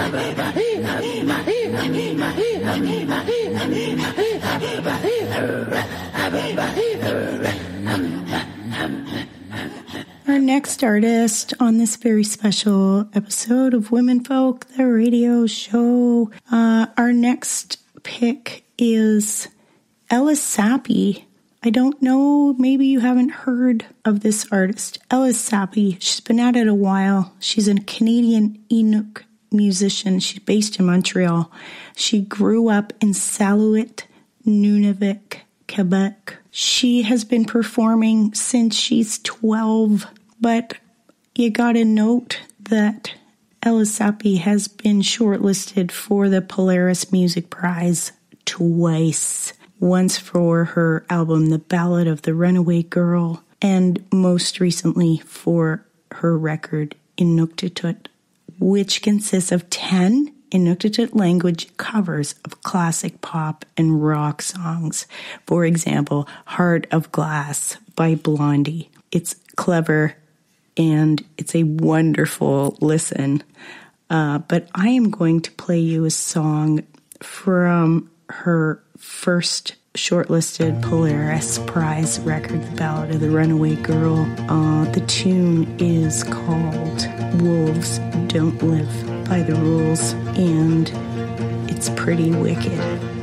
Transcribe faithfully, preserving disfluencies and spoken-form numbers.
Our next artist on this very special episode of Women Folk, the radio show, uh, our next pick is Ella Sappy. I don't know, maybe you haven't heard of this artist. Ella Sappy, she's been at it a while. She's a Canadian Inuk musician. She's based in Montreal. She grew up in Salouet, Nunavik, Quebec. She has been performing since she's twelve, but you gotta note that Ella Sappy has been shortlisted for the Polaris Music Prize twice. Once for her album The Ballad of the Runaway Girl, and most recently for her record Inuktitut, which consists of ten Inuktitut language covers of classic pop and rock songs. For example, Heart of Glass by Blondie. It's clever and it's a wonderful listen. Uh, but I am going to play you a song from her first shortlisted Polaris Prize record, The Ballad of the Runaway Girl. Uh, the tune is called Wolves Don't Live by the Rules, and it's pretty wicked.